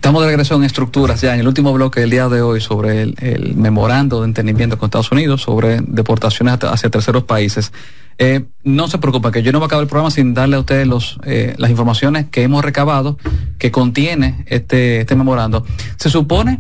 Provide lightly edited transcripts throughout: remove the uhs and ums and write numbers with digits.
Estamos de regreso en Estructuras, ya en el último bloque del día de hoy, sobre el memorando de entendimiento con Estados Unidos sobre deportaciones hacia terceros países. No se preocupe, que yo no voy a acabar el programa sin darle a ustedes las informaciones que hemos recabado, que contiene este memorando. Se supone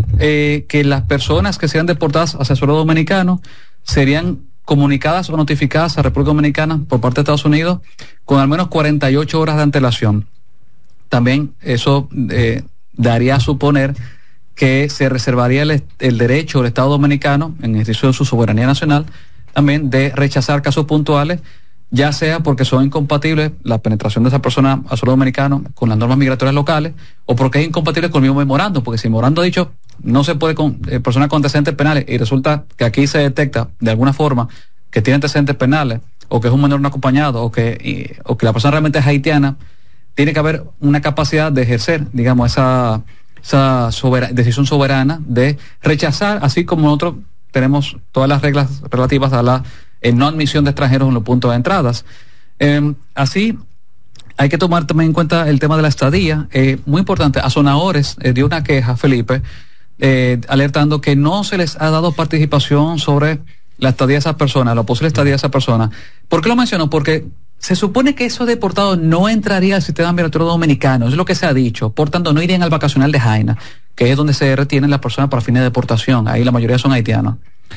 que las personas que sean deportadas hacia suelo dominicano serían comunicadas o notificadas a República Dominicana por parte de Estados Unidos con al menos 48 horas de antelación. También eso daría a suponer que se reservaría el derecho del Estado Dominicano, en ejercicio de su soberanía nacional, también de rechazar casos puntuales, ya sea porque son incompatibles la penetración de esa persona a suelo dominicano con las normas migratorias locales, o porque es incompatible con el mismo memorando, porque si el memorando ha dicho no se puede con personas con antecedentes penales, y resulta que aquí se detecta de alguna forma que tiene antecedentes penales, o que es un menor no acompañado, o que la persona realmente es haitiana, tiene que haber una capacidad de ejercer, digamos, esa decisión soberana de rechazar, así como nosotros tenemos todas las reglas relativas a la no admisión de extranjeros en los puntos de entradas. Así, hay que tomar también en cuenta el tema de la estadía. Muy importante, a Sonahores dio una queja, Felipe, alertando que no se les ha dado participación sobre la estadía de esas personas, la posible estadía de esas personas. ¿Por qué lo menciono? Porque se supone que esos deportados no entrarían al sistema migratorio dominicano, es lo que se ha dicho, por tanto no irían al vacacional de Jaina, que es donde se retienen las personas para fines de deportación, ahí la mayoría son haitianos.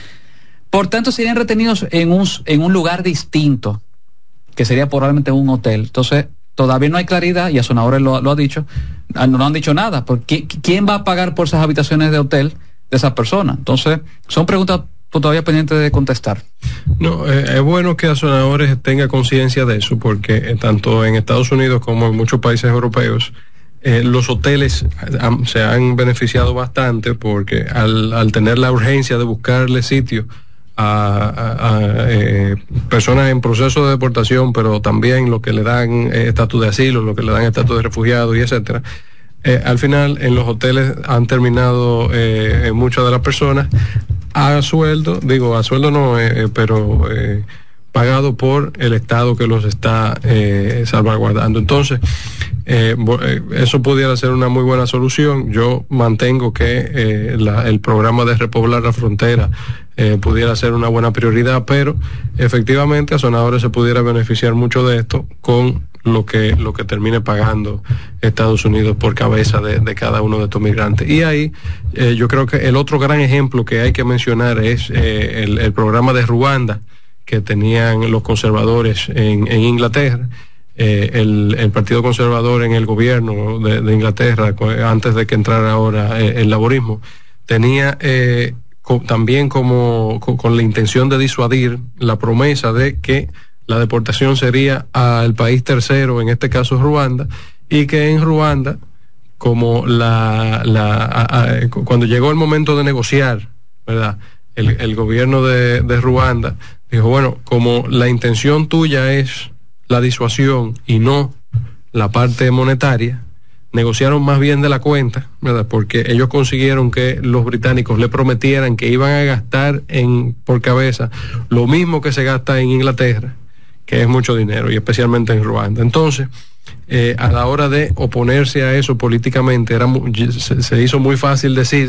Por tanto serían retenidos en un lugar distinto, que sería probablemente un hotel. Entonces todavía no hay claridad, y a Sonahores lo ha dicho, no han dicho nada, porque ¿quién va a pagar por esas habitaciones de hotel de esas personas? Entonces son preguntas todavía pendiente de contestar. No, es bueno que Sonahores tenga conciencia de eso, porque tanto en Estados Unidos como en muchos países europeos, los hoteles se han beneficiado bastante, porque al tener la urgencia de buscarle sitio a personas en proceso de deportación, pero también lo que le dan estatus de asilo, lo que le dan estatus de refugiado y etcétera, al final en los hoteles han terminado muchas de las personas a sueldo no, pero pagado por el Estado que los está salvaguardando. Entonces, eso pudiera ser una muy buena solución. Yo mantengo que el programa de repoblar la frontera pudiera ser una buena prioridad, pero efectivamente a Sonahores se pudiera beneficiar mucho de esto con lo que termine pagando Estados Unidos por cabeza de cada uno de estos migrantes. Y ahí yo creo que el otro gran ejemplo que hay que mencionar es el programa de Ruanda que tenían los conservadores en Inglaterra. El Partido Conservador en el gobierno de Inglaterra, antes de que entrara ahora el laborismo, tenía también con la intención de disuadir la promesa de que la deportación sería al país tercero, en este caso Ruanda, y que en Ruanda, como cuando llegó el momento de negociar, ¿verdad?, el gobierno de Ruanda dijo, bueno, como la intención tuya es la disuasión y no la parte monetaria, negociaron más bien de la cuenta, ¿verdad?, porque ellos consiguieron que los británicos le prometieran que iban a gastar por cabeza lo mismo que se gasta en Inglaterra, que es mucho dinero, y especialmente en Ruanda. Entonces, a la hora de oponerse a eso políticamente, se hizo muy fácil decir,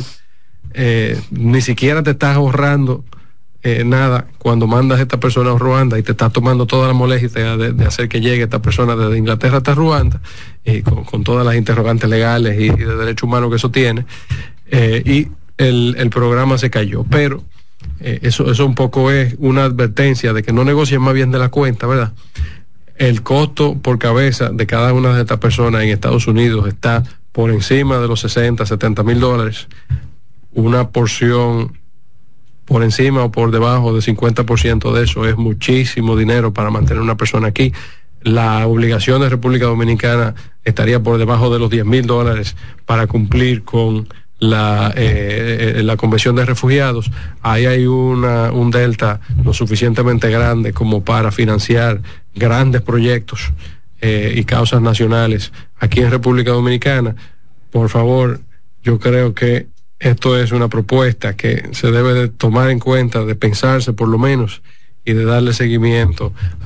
ni siquiera te estás ahorrando nada cuando mandas a esta persona a Ruanda y te estás tomando toda la molestia de hacer que llegue esta persona desde Inglaterra hasta Ruanda, con todas las interrogantes legales y de derechos humanos que eso tiene, y el programa se cayó. Pero eso un poco es una advertencia de que no negocien más bien de la cuenta, ¿verdad? El costo por cabeza de cada una de estas personas en Estados Unidos está por encima de los $60,000-$70,000. Una porción por encima o por debajo del 50% de eso es muchísimo dinero para mantener una persona aquí. La obligación de República Dominicana estaría por debajo de los $10,000 para cumplir con la Convención de Refugiados. Ahí hay un delta lo suficientemente grande como para financiar grandes proyectos y causas nacionales aquí en República Dominicana. Por favor, yo creo que esto es una propuesta que se debe de tomar en cuenta, de pensarse por lo menos, y de darle seguimiento